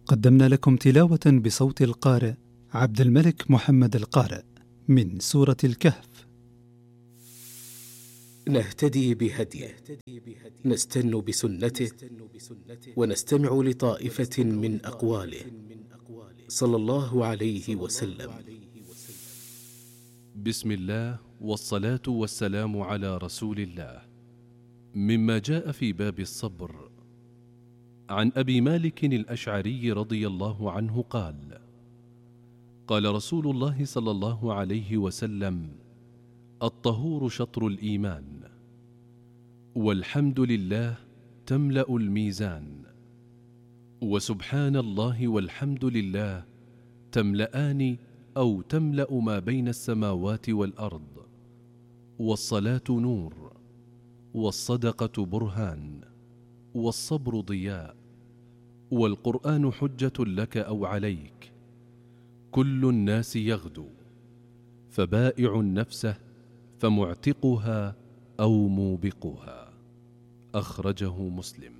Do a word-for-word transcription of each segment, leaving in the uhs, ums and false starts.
قدمنا لكم تلاوة بصوت القارئ عبد الملك محمد القارئ من سورة الكهف. نهتدي بهديه، نستن بسنته، ونستمع لطائفة من أقواله صلى الله عليه وسلم. بسم الله والصلاة والسلام على رسول الله. مما جاء في باب الصبر، عن أبي مالك الأشعري رضي الله عنه قال: قال رسول الله صلى الله عليه وسلم: الطهور شطر الإيمان، والحمد لله تملأ الميزان، وسبحان الله والحمد لله تملأان أو تملأ ما بين السماوات والأرض، والصلاة نور، والصدقة برهان، والصبر ضياء، والقرآن حجة لك أو عليك، كل الناس يغدو، فبائع نفسه فمعتقها أو موبقها. أخرجه مسلم.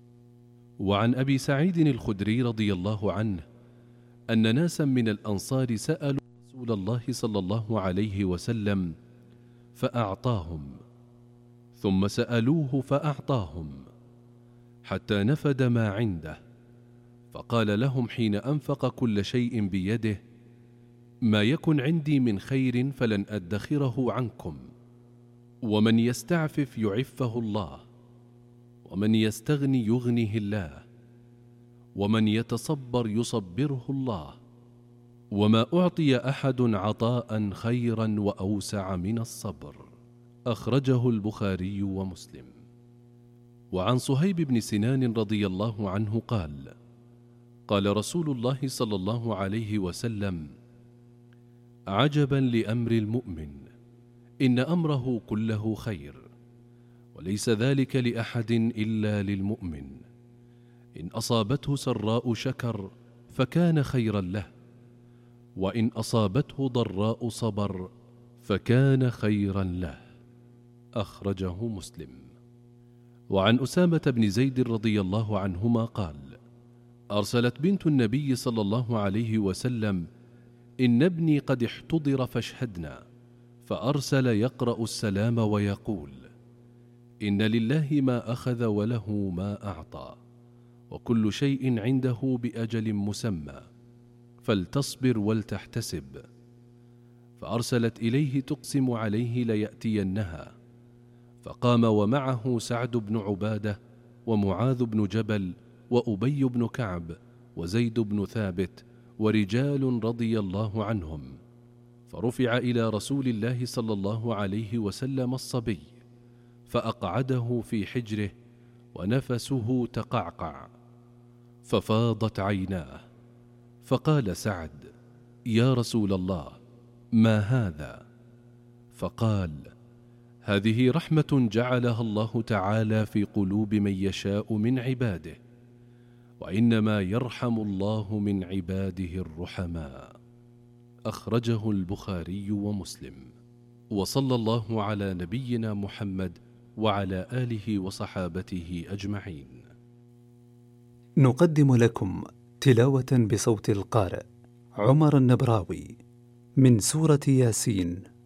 وعن أبي سعيد الخدري رضي الله عنه أن ناسا من الأنصار سألوا رسول الله صلى الله عليه وسلم فأعطاهم، ثم سألوه فأعطاهم، حتى نفد ما عنده، فقال لهم حين أنفق كل شيء بيده: ما يكن عندي من خير فلن أدخره عنكم، ومن يستعفف يعفه الله، ومن يستغني يغنيه الله، ومن يتصبر يصبره الله، وما أعطي أحد عطاء خيرا وأوسع من الصبر. أخرجه البخاري ومسلم. وعن صهيب بن سنان رضي الله عنه قال: قال رسول الله صلى الله عليه وسلم: عجبا لأمر المؤمن، إن أمره كله خير، وليس ذلك لأحد إلا للمؤمن، إن أصابته سراء شكر فكان خيرا له، وإن أصابته ضراء صبر فكان خيرا له. أخرجه مسلم. وعن أسامة بن زيد رضي الله عنهما قال: أرسلت بنت النبي صلى الله عليه وسلم: إن ابني قد احتضر فاشهدنا، فأرسل يقرأ السلام ويقول: إن لله ما أخذ وله ما أعطى، وكل شيء عنده بأجل مسمى، فلتصبر ولتحتسب. فأرسلت إليه تقسم عليه ليأتينها، فقام ومعه سعد بن عبادة ومعاذ بن جبل وأبي بن كعب وزيد بن ثابت ورجال رضي الله عنهم، فرفع إلى رسول الله صلى الله عليه وسلم الصبي، فأقعده في حجره ونفسه تقعقع، ففاضت عيناه، فقال سعد: يا رسول الله، ما هذا؟ فقال: هذه رحمة جعلها الله تعالى في قلوب من يشاء من عباده، وإنما يرحم الله من عباده الرحماء. أخرجه البخاري ومسلم. وصلى الله على نبينا محمد وعلى آله وصحابته أجمعين. نقدم لكم تلاوة بصوت القارئ عمر النبراوي من سورة ياسين.